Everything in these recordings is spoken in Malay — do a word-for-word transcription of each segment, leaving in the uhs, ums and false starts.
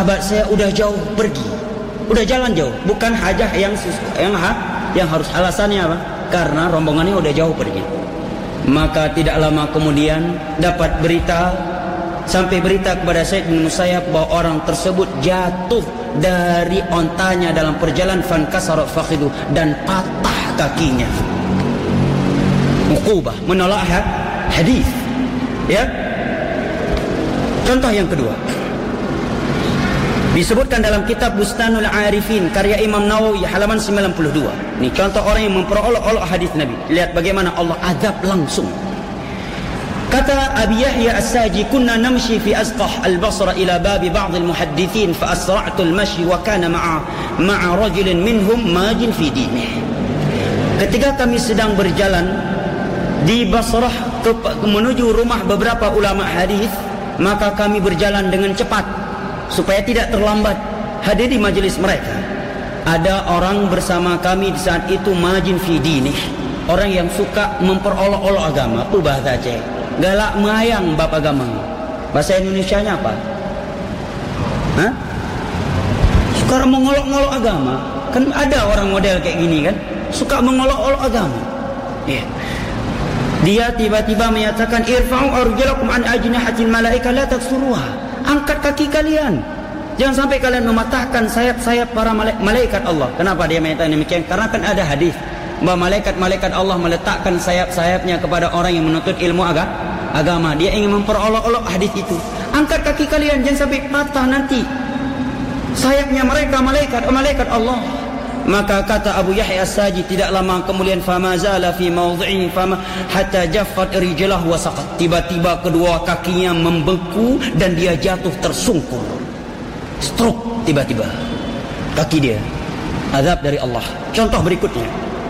sahabat saya udah jauh pergi, udah jalan jauh, bukan hajah yang yang ha, yang harus alasannya apa? Karena rombongannya udah jauh pergi. Maka tidak lama kemudian dapat berita, sampai berita kepada Said bin Musayyab bahwa orang tersebut jatuh dari ontanya dalam perjalanan, fankasara fakhidu, dan patah kakinya. Uqubah, menolak hadis. Ya. Contoh yang kedua disebutkan dalam kitab Bustanul Arifin karya Imam Nawawi halaman sembilan puluh dua. Ini contoh orang yang memperolok-olok hadis Nabi. Lihat bagaimana Allah azab langsung. Kata Abi Yahya As-Saji, kunna namshi fi Azqah al-Basra ila babi ba'd al-muhaddithin fa asra'tu al-mashi wa kana ma'a ma'a rajulin minhum majin fi dinih. Ketika kami sedang berjalan di Basrah ke, menuju rumah beberapa ulama hadis, maka kami berjalan dengan cepat supaya tidak terlambat hadir di majelis mereka. Ada orang bersama kami di saat itu majin fi dinih, orang yang suka memperolok-olok agama. Apa bahasa Aceh? Galak melayang bab agama. Bahasa Indonesianya apa? Hah? Suka mengolok-olok agama. Kan ada orang model kayak gini kan, suka mengolok-olok agama. Ya. Dia tiba-tiba menyatakan, irfa'u arjulakum an ajnihatil malaika la taksuruha. Angkat kaki kalian, jangan sampai kalian mematahkan sayap-sayap para malaikat Allah. Kenapa dia menyatakan demikian? Karena kan ada hadis bahwa malaikat-malaikat Allah meletakkan sayap-sayapnya kepada orang yang menuntut ilmu agama. Dia ingin memperolok-olok hadis itu. Angkat kaki kalian, jangan sampai patah nanti sayapnya mereka, malaikat malaikat Allah. Maka kata Abu Yahya As-Saji, tidak lama kemudian fama zala fi mawdhi'i fama hatta jaffat rijlahu wa saqat. Tiba-tiba kedua kakinya membeku dan dia jatuh tersungkur. Stroke tiba-tiba kaki dia. Azab dari Allah. Contoh berikutnya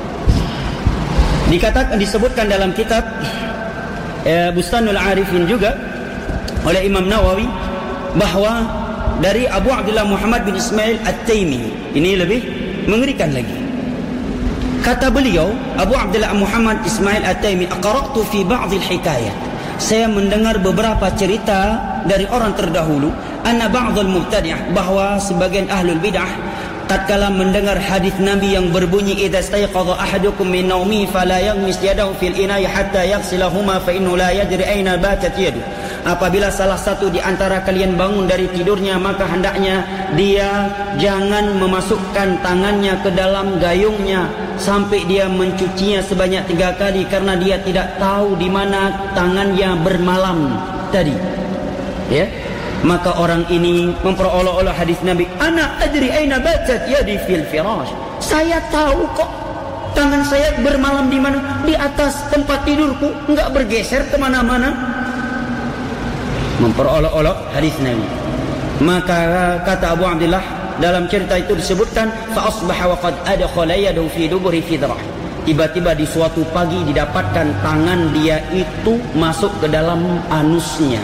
dikatakan, disebutkan dalam kitab eh, Bustanul Arifin juga oleh Imam Nawawi bahwa dari Abu Abdullah Muhammad bin Ismail At-Taimi, ini lebih mengerikan lagi. Kata beliau, Abu Abdullah Muhammad Ismail At-Taimi, aqra'tu fi ba'd al-hikayat, saya mendengar beberapa cerita dari orang terdahulu, anna ba'd al-mubtadi'ah, bahwa sebagian ahlul bid'ah tatkala mendengar hadis Nabi yang berbunyi idza stayqadha ahadukum min nawmi fala yaghmis yadahu fil ina'i hatta yaghsilahuma fa innahu la yadri aina batat yadu. Apabila salah satu di antara kalian bangun dari tidurnya, maka hendaknya dia jangan memasukkan tangannya ke dalam gayungnya sampai dia mencucinya sebanyak tiga kali, karena dia tidak tahu di mana tangannya bermalam tadi. Ya, maka orang ini memperolok-olok hadis Nabi, ana adri aina batat yadi fil firash. Saya tahu kok tangan saya bermalam di mana, di atas tempat tidurku, enggak bergeser kemana-mana. Memperolok-olok hadis Nabi. Maka kata Abu Abdullah, dalam cerita itu disebutkan fa asbaha wa qad adkhala yadahu fi duburi fidrah. Tiba-tiba di suatu pagi didapatkan tangan dia itu masuk ke dalam anusnya.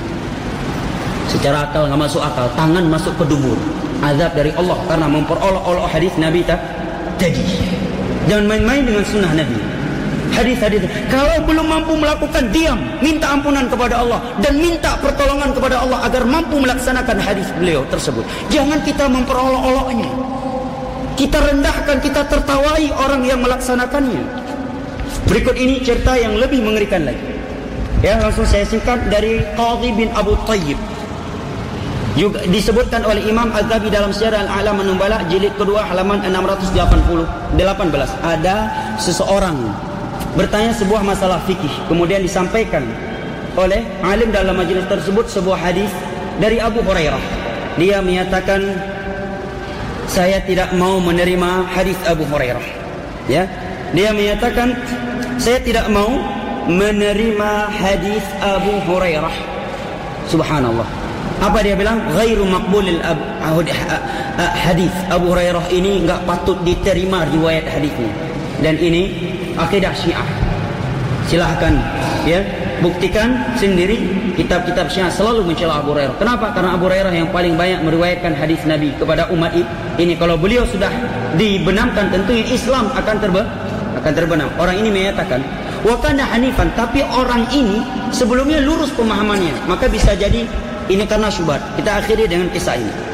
Secara akal enggak masuk akal, tangan masuk ke dubur. Azab dari Allah karena memperolok-olok hadis Nabi tadi. Jangan main-main dengan sunnah Nabi. Hadis-hadis, kalau belum mampu melakukan, diam, minta ampunan kepada Allah dan minta pertolongan kepada Allah agar mampu melaksanakan hadis beliau tersebut. Jangan kita memperolok-oloknya, kita rendahkan, kita tertawai orang yang melaksanakannya. Berikut ini cerita yang lebih mengerikan lagi. Ya, langsung saya singkat dari Qadhi bin Abu Tayyib. Juga disebutkan oleh Imam Az-Zahabi dalam Syiar Al-A'lam An-Nubala jilid kedua halaman enam ratus delapan belas. Ada seseorang bertanya sebuah masalah fikih, kemudian disampaikan oleh alim dalam majlis tersebut sebuah hadis dari Abu Hurairah. Dia menyatakan, saya tidak mau menerima hadis Abu Hurairah. Ya, dia menyatakan, saya tidak mau menerima hadis Abu Hurairah. Subhanallah. Apa dia bilang? Ghairu maqbulil hadis. Abu Hurairah ini enggak patut diterima riwayat hadisnya. Dan ini akidah Syiah. Silahkan ya, buktikan sendiri. Kitab-kitab Syiah selalu mencela Abu Hurairah. Kenapa? Karena Abu Hurairah yang paling banyak meriwayatkan hadis Nabi kepada umat ini. Kalau beliau sudah dibenamkan, tentu Islam akan terbe akan terbenam. Orang ini menyatakan wa kana hanifan, tapi orang ini sebelumnya lurus pemahamannya. Maka bisa jadi ini karena syubhat. Kita akhiri dengan kisah ini.